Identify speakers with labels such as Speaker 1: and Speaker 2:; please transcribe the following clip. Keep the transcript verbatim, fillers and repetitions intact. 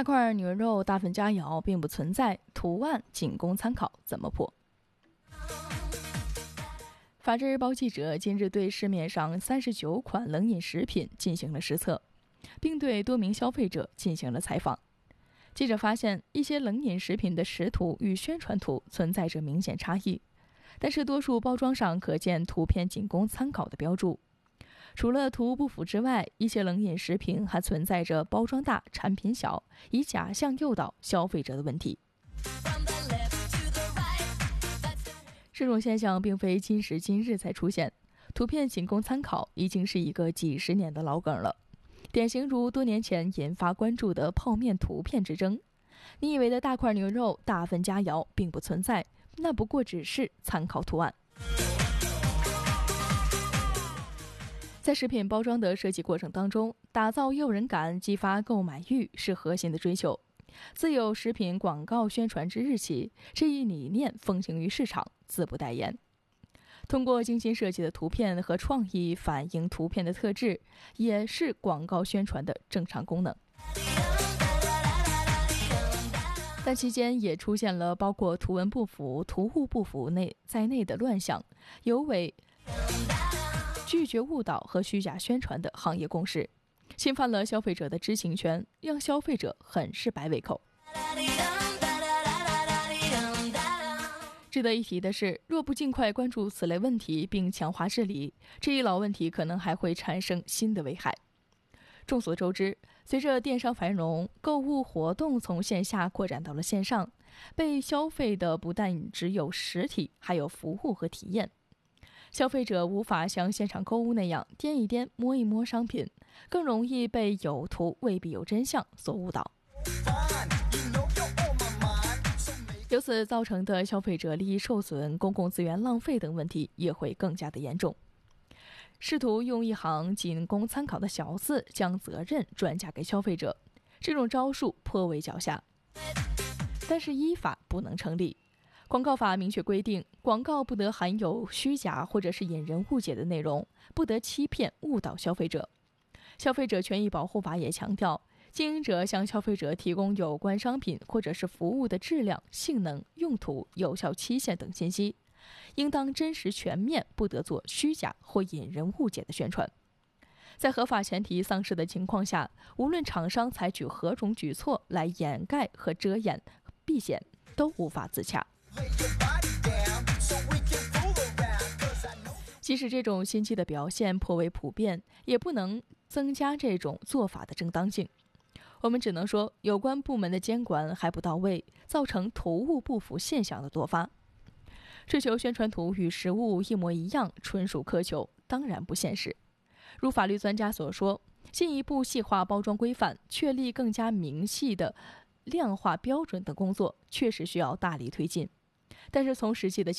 Speaker 1: 大块牛肉大份佳肴并不存在，图案仅供参考，怎么破？法制日报记者近日对市面上三十九款冷饮食品进行了实测，并对多名消费者进行了采访。记者发现，一些冷饮食品的实图与宣传图存在着明显差异，但是多数包装上可见图片仅供参考的标注。除了图不符之外，一些冷饮食品还存在着包装大、产品小，以假象诱导消费者的问题。这种现象并非今时今日才出现，图片仅供参考已经是一个几十年的老梗了。典型如多年前引发关注的泡面图片之争。你以为的大块牛肉、大份佳肴并不存在，那不过只是参考图案。在食品包装的设计过程当中，打造诱人感、激发购买欲是核心的追求。自有食品广告宣传之日起，这一理念风行于市场，自不待言。通过精心设计的图片和创意反映图片的特质，也是广告宣传的正常功能。但期间也出现了包括图文不符、图物不符内在内的乱象，尤为拒绝误导和虚假宣传的行业共识，侵犯了消费者的知情权，让消费者很是摆胃口。值得一提的是，若不尽快关注此类问题并强化治理，这一老问题可能还会产生新的危害。众所周知，随着电商繁荣，购物活动从线下扩展到了线上，被消费的不但只有实体，还有服务和体验。消费者无法像现场购物那样掂一掂、摸一摸商品，更容易被有图未必有真相所误导。由此造成的消费者利益受损、公共资源浪费等问题也会更加的严重。试图用一行仅供参考的小字将责任转嫁给消费者，这种招数颇为脚下，但是依法不能成立。广告法明确规定，广告不得含有虚假或者是引人误解的内容，不得欺骗误导消费者。消费者权益保护法也强调，经营者向消费者提供有关商品或者是服务的质量、性能、用途、有效期限等信息，应当真实全面，不得做虚假或引人误解的宣传。在合法前提丧失的情况下，无论厂商采取何种举措来掩盖和遮掩、避险，都无法自洽。即使这种心机的表现颇为普遍，也不能增加这种做法的正当性。我们只能说，有关部门的监管还不到位，造成图物不符现象的多发。追求宣传图与实物一模一样，纯属苛求，当然不现实。如法律专家所说，进一步细化包装规范，确立更加明细的量化标准等工作，确实需要大力推进。但是从实际的情